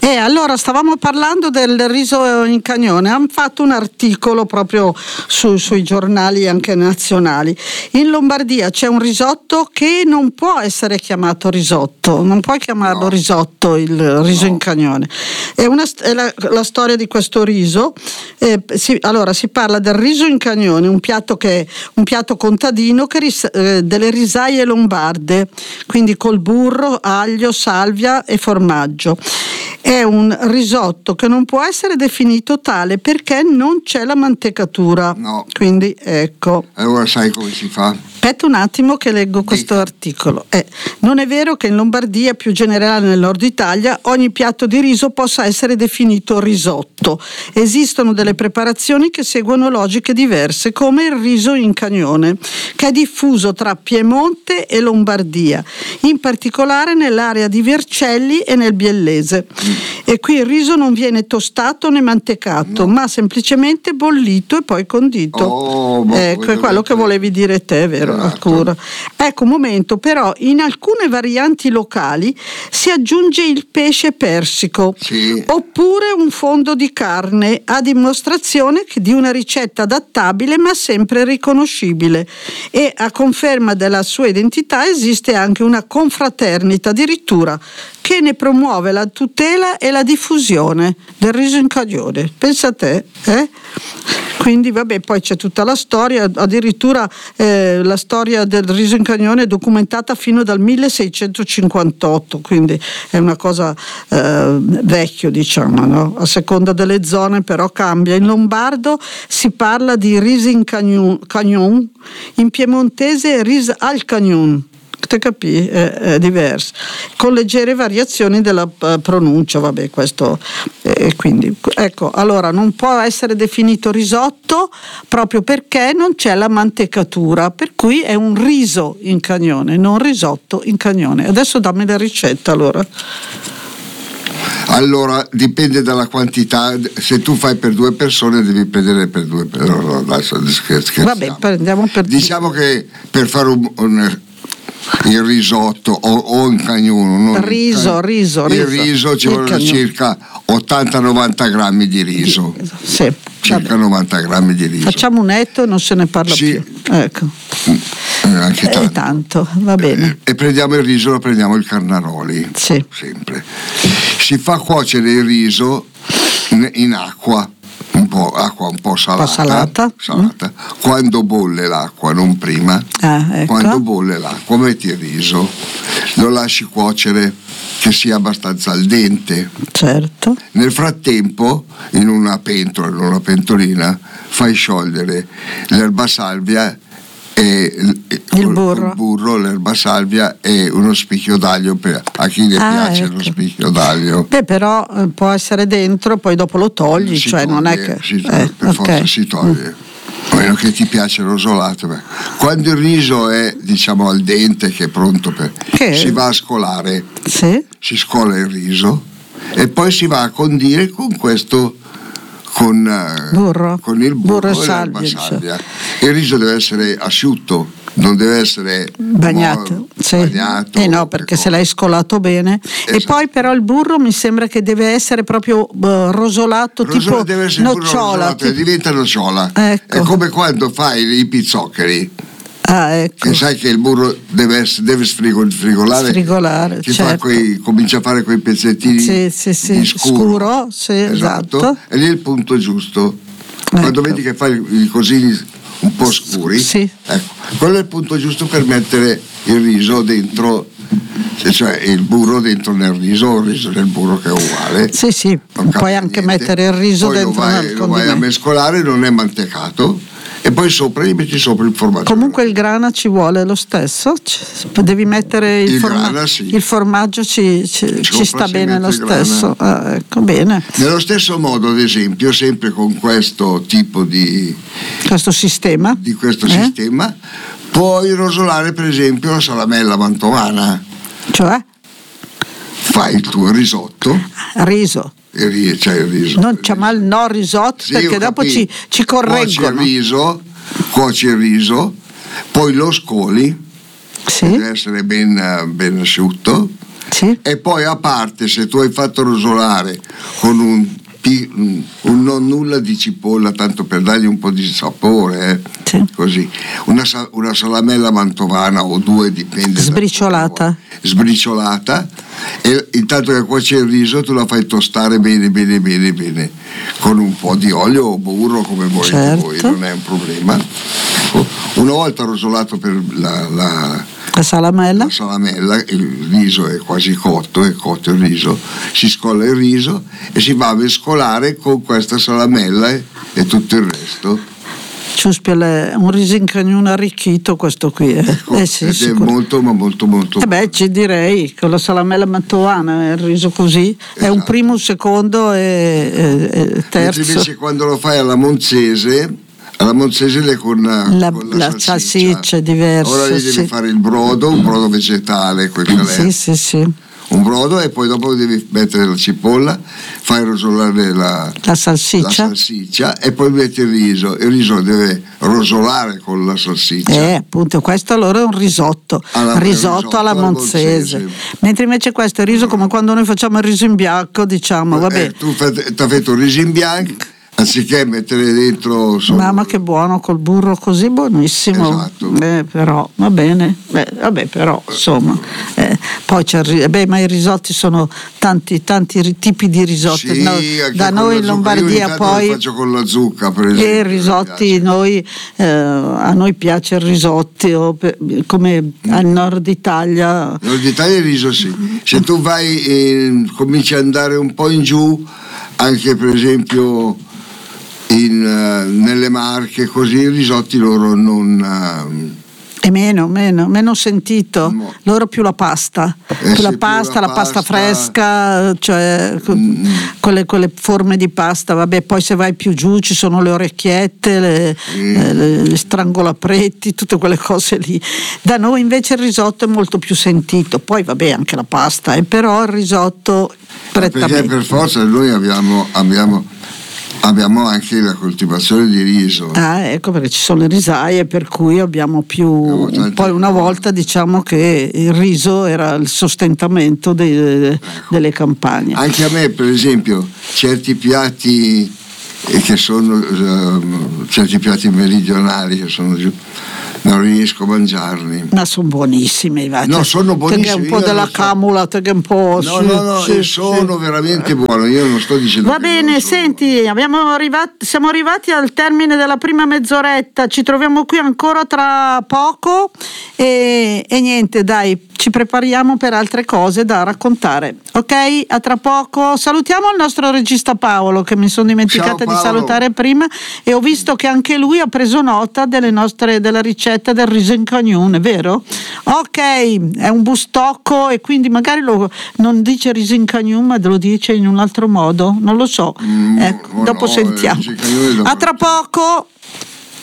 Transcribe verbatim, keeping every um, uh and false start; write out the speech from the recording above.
E allora stavamo parlando del riso in cagnone, hanno fatto un articolo proprio su, sui giornali anche nazionali. In Lombardia c'è un risotto che non può essere chiamato risotto, non puoi chiamarlo No. risotto, il riso No. in cagnone. È, una, è la, la storia di questo riso. Eh, si, allora si parla del riso in cagnone, un piatto che un piatto contadino che ris, eh, delle risaie lombarde, quindi col burro, aglio, salvia e formaggio. È un risotto che non può essere definito tale perché non c'è la mantecatura. No. Quindi ecco. Allora sai come si fa? Aspetta un attimo che leggo questo Dica. articolo. Eh, non è vero che in Lombardia, più generale nel nord Italia, ogni piatto di riso possa essere definito risotto. Esistono delle preparazioni che seguono logiche diverse, come il riso in cagnone, che è diffuso tra Piemonte e Lombardia, in particolare nell'area di Vercelli e nel Biellese. Mm. E qui il riso non viene tostato né mantecato, no. ma semplicemente bollito e poi condito. Oh, boh, ecco, è quello che volevi dire te, vero? Esatto. Ecco, un momento, però in alcune varianti locali si aggiunge il pesce persico, sì. oppure un fondo di carne, a dimostrazione di una ricetta adattabile ma sempre riconoscibile, e a conferma della sua identità esiste anche una confraternita addirittura che ne promuove la tutela e la diffusione del riso in cagnone. Pensa a te, eh? Quindi vabbè, poi c'è tutta la storia, addirittura eh, la storia del riso in cagnone è documentata fino dal milleseicentocinquantotto, quindi è una cosa eh, vecchio, diciamo, no? A seconda delle zone però cambia. In lombardo si parla di riso in cagnon, cagnon, in piemontese ris al cagnon. Te capì? È, è diverso, con leggere variazioni della uh, pronuncia, vabbè, questo eh, quindi ecco, allora non può essere definito risotto proprio perché non c'è la mantecatura, per cui è un riso in cagnone, non risotto in cagnone. Adesso dammi la ricetta allora. Allora dipende dalla quantità, se tu fai per due persone devi prendere per due persone. No, adesso scherziamo. Vabbè, prendiamo per diciamo che per fare un, un il risotto o, o in cagnone, non riso, in, riso, il riso. riso ci vogliono circa ottanta novanta grammi di riso, sì, circa novanta grammi di riso. Facciamo un etto e non se ne parla sì. più, ecco. Eh, anche tanto. Eh, tanto, va bene. Eh, e prendiamo il riso, lo prendiamo il Carnaroli, sì. sempre. Si fa cuocere il riso in, in acqua, un po' acqua un po' salata, po' salata. salata. Mm. Quando bolle l'acqua, non prima, ah, ecco. quando bolle l'acqua metti il riso, lo lasci cuocere che sia abbastanza al dente. Certo. Nel frattempo in una pentola, in una pentolina, fai sciogliere l'erba salvia e il, il burro. il burro, l'erba salvia e uno spicchio d'aglio per a chi ne ah, piace ecco. lo spicchio d'aglio. Beh, però eh, può essere dentro, poi dopo lo togli, si cioè toglie, non è che si, eh, per okay. forza si toglie. A meno che ti piace rosolato. Beh. Quando il riso è, diciamo, al dente, che è pronto per che? si va a scolare, sì. si scola il riso e poi si va a condire con questo con, burro. con il burro, burro e l'erba salvia, salvia. Il riso deve essere asciutto, non deve essere bagnato, mo- sì. bagnato eh no, perché se l'hai scolato bene. Esatto. E poi però il burro mi sembra che deve essere proprio uh, rosolato, Rosola, tipo deve essere nocciola, rosolato, tipo... diventa nocciola. Ecco. È come quando fai i pizzoccheri. Ah, ecco. Che sai che il burro deve, essere, deve sfrigolare, sfrigolare che certo. fa quei, comincia a fare quei pezzettini sì, sì, sì. di scuro, scuro sì, esatto. esatto. E lì è il punto giusto. Ecco. Quando vedi che fai i cosini un po' scuri, sì. ecco, quello è il punto giusto per mettere il riso dentro, cioè il burro dentro nel riso o il riso nel burro, che è uguale. Sì, sì, puoi anche niente. Mettere il riso poi dentro lo vai, nel lo vai a mescolare, non è mantecato, e poi sopra gli metti sopra il formaggio. Comunque il grana ci vuole lo stesso, devi mettere il, il forma- grana, sì. il formaggio ci, ci, ci sta bene lo stesso, ah, ecco, bene. Nello stesso modo, ad esempio, sempre con questo tipo di questo sistema di questo eh? sistema puoi rosolare per esempio la salamella mantovana, cioè fai il tuo risotto, riso il, cioè il riso non c'è mal no risotto, sì, perché dopo ci, ci correggono. Cuoci il riso, cuoci il riso, poi lo scoli, sì. deve essere ben, ben asciutto, Sì. E poi a parte, se tu hai fatto rosolare con un, un non nulla di cipolla, tanto per dargli un po' di sapore, eh? Sì. Così, una, una salamella mantovana o due, dipende, sbriciolata sbriciolata, e intanto che cuoce il riso tu la fai tostare bene bene bene bene con un po' di olio o burro, come volete, certo, voi, non è un problema. Una volta rosolato per la, la, la salamella, la salamella, il riso è quasi cotto, è cotto il riso, si scolla il riso e si va a mescolare con questa salamella e, e tutto il resto. Ciuspiale, un riso in cagnone arricchito questo qui, eh. Ecco, eh sì, ed è molto ma molto molto eh beh, ci direi con la salamella mantovana, il riso così, esatto. È un primo, un secondo e, e, e terzo. Mentre invece quando lo fai alla monzese, alla monzese le con la, con la, la salsiccia. salsiccia è diversa. Ora gli sì. devi fare il brodo, un brodo vegetale, quel sì, sì, sì. un brodo, e poi dopo devi mettere la cipolla, fai rosolare la, la, salsiccia. la salsiccia e poi metti il riso. Il riso deve rosolare con la salsiccia. Eh, appunto, questo allora è un risotto, alla, risotto, risotto alla, alla monzese. monzese. Mentre invece questo è il riso come quando noi facciamo il riso in bianco, diciamo, vabbè. Eh, tu ti hai fatto il riso in bianco, anziché mettere dentro solo... Mamma che buono col burro così, buonissimo. Esatto. Eh, però va bene, Beh, vabbè però insomma eh, poi c'è il, beh, ma i risotti sono tanti tanti tipi di risotti, sì, no, da noi in Lombardia poi lo faccio con la zucca, per esempio, e risotti noi eh, a noi piace il risotto come mm. al nord Italia. Nord Italia il riso sì, se tu vai e cominci ad andare un po' in giù, anche per esempio In, uh, nelle Marche, così i risotti loro non uh, è meno, meno, meno sentito, no. Loro più la pasta, eh più la sì, pasta, più la, la pasta, pasta fresca, cioè mm. quelle, quelle forme di pasta, vabbè, poi se vai più giù ci sono le orecchiette, le, mm. le, le strangolapretti, tutte quelle cose lì. Da noi invece il risotto è molto più sentito, poi vabbè anche la pasta, eh, però il risotto prettamente. Perché per forza noi abbiamo, abbiamo Abbiamo anche la coltivazione di riso. Ah, ecco, perché ci sono le risaie, per cui abbiamo più. Abbiamo poi una volta diciamo che il riso era il sostentamento dei, ecco. delle campagne. Anche a me, per esempio, certi piatti che sono uh, certi piatti meridionali che sono giù, non riesco a mangiarli. Ma sono buonissimi, va. No, sono buonissimi. Che è un po' della so. camula, che è un po'. No, sì, no, no, sì, sono sì. veramente buoni. Io non sto dicendo. Va che bene, senti, abbiamo arrivati, siamo arrivati al termine della prima mezz'oretta. Ci troviamo qui ancora tra poco e, e niente, dai, ci prepariamo per altre cose da raccontare. Ok, a tra poco. Salutiamo il nostro regista Paolo, che mi sono dimenticata Ciao, di salutare prima, e ho visto che anche lui ha preso nota delle nostre della ricetta del riso in cagnone, vero? Ok, è un bustocco e quindi magari lo, non dice riso in cagnone, ma lo dice in un altro modo, non lo so. Mm, ecco, oh dopo no, sentiamo. A tra poco.